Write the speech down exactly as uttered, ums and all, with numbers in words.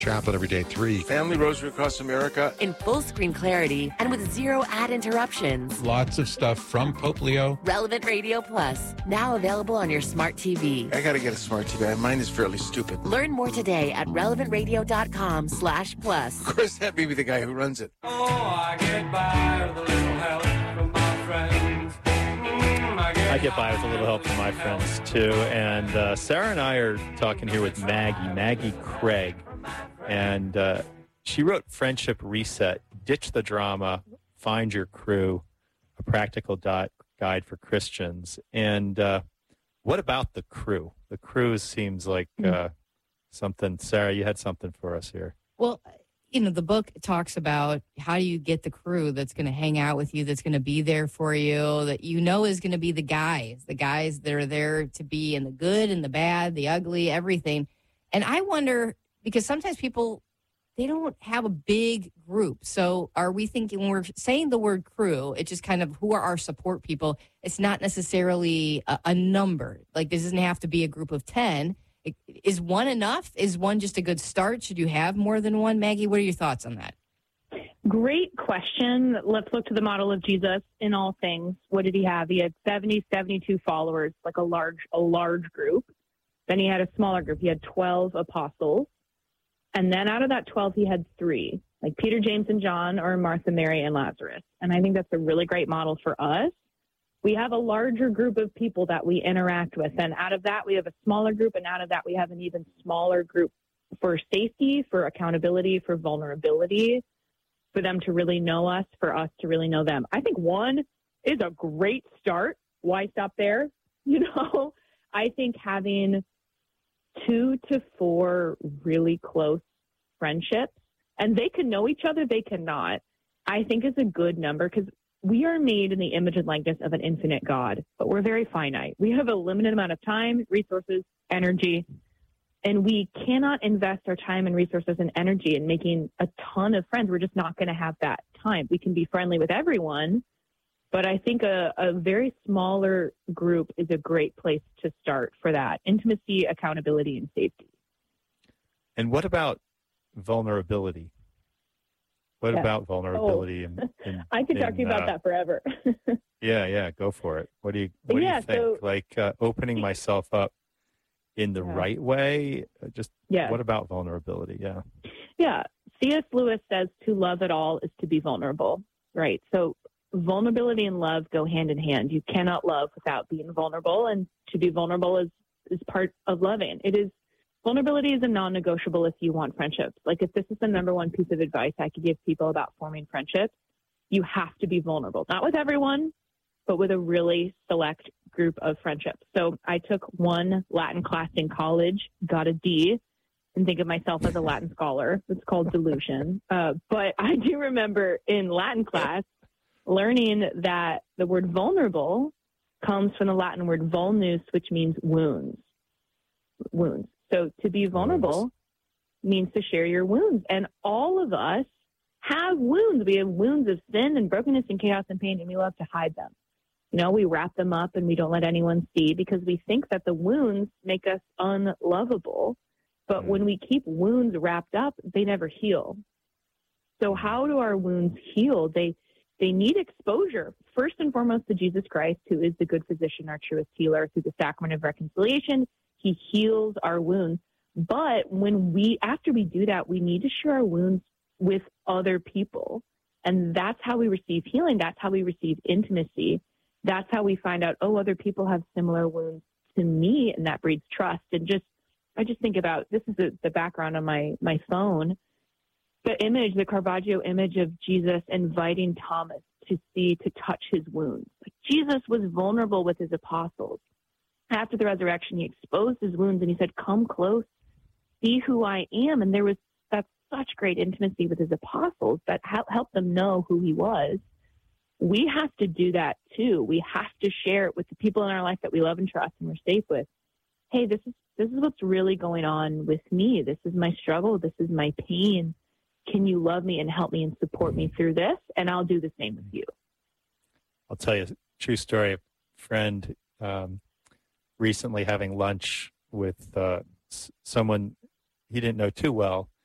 Chaplain every day three. Family Rosary Across America. In full screen clarity and with zero ad interruptions. Lots of stuff from Pope Leo. Relevant Radio Plus, now available on your smart T V. I gotta get a smart T V. Mine is fairly stupid. Learn more today at relevant radio dot com slash plus. Of course, that may be the guy who runs it. Oh, I get by with a little help from my friends. Mm, I, get I get by with a little help from my friends, too. And uh, Sarah and I are talking here with Maggie, Maggie Craig. And uh, she wrote Friendship Reset, Ditch the Drama, Find Your Crew, a practical dot guide for Christians. And uh, what about the crew? The crew seems like uh, something. Sarah, you had something for us here. Well, you know, the book talks about how do you get the crew that's going to hang out with you, that's going to be there for you, that you know is going to be the guys, the guys that are there to be in the good and the bad, the ugly, everything. And I wonder, because sometimes people, they don't have a big group. So are we thinking, when we're saying the word crew, it's just kind of who are our support people? It's not necessarily a, a number. Like, this doesn't have to be a group of ten. It, is one enough? Is one just a good start? Should you have more than one? Maggie, what are your thoughts on that? Great question. Let's look to the model of Jesus in all things. What did he have? He had seventy, seventy-two followers, like a large, a large group. Then he had a smaller group. He had twelve apostles. And then out of that twelve, he had three, like Peter, James, and John, or Martha, Mary, and Lazarus. And I think that's a really great model for us. We have a larger group of people that we interact with. And out of that, we have a smaller group. And out of that, we have an even smaller group for safety, for accountability, for vulnerability, for them to really know us, for us to really know them. I think one is a great start. Why stop there? You know, I think having two to four really close friendships, and they can know each other, they cannot, I think is a good number, because we are made in the image and likeness of an infinite God, but we're very finite. We have a limited amount of time, resources, energy, and we cannot invest our time and resources and energy in making a ton of friends. We're just not going to have that time. We can be friendly with everyone, but I think a, a very smaller group is a great place to start for that. Intimacy, accountability, and safety. And what about vulnerability? What yeah. about vulnerability? Oh. in, in, I could talk in, to you about uh, that forever. yeah, yeah, go for it. What do you What yeah, do you think? So, like uh, opening myself up in the yeah. right way? Just yeah. What about vulnerability? Yeah. Yeah. C S. Lewis says to love at all is to be vulnerable, right? So vulnerability and love go hand in hand. You cannot love without being vulnerable, and to be vulnerable is, is part of loving. It is, vulnerability is a non-negotiable if you want friendships. Like, if this is the number one piece of advice I could give people about forming friendships, you have to be vulnerable. Not with everyone, but with a really select group of friendships. So I took one Latin class in college, got a D, and think of myself as a Latin scholar. It's called delusion. Uh, but I do remember in Latin class learning that the word vulnerable comes from the Latin word vulnus, which means wounds. Wounds. So to be vulnerable means to share your wounds. And all of us have wounds. We have wounds of sin and brokenness and chaos and pain, and we love to hide them. You know, we wrap them up and we don't let anyone see because we think that the wounds make us unlovable. But when we keep wounds wrapped up, they never heal. So how do our wounds heal? They they need exposure, first and foremost, to Jesus Christ, who is the good physician, our truest healer. Through the sacrament of reconciliation, he heals our wounds. But when we, after we do that, we need to share our wounds with other people. And that's how we receive healing. That's how we receive intimacy. That's how we find out, oh, other people have similar wounds to me, and that breeds trust. And just, I just think about, this is the, the background on my, my phone, the image, the Caravaggio image of Jesus inviting Thomas to see, to touch his wounds. Like, Jesus was vulnerable with his apostles. After the resurrection, he exposed his wounds and he said, come close, see who I am. And there was that such great intimacy with his apostles that helped them know who he was. We have to do that too. We have to share it with the people in our life that we love and trust and we're safe with. Hey, this is this is what's really going on with me. This is my struggle. This is my pain. Can you love me and help me and support me through this? And I'll do the same with you. I'll tell you a true story. A friend um, recently having lunch with uh, s- someone he didn't know too well,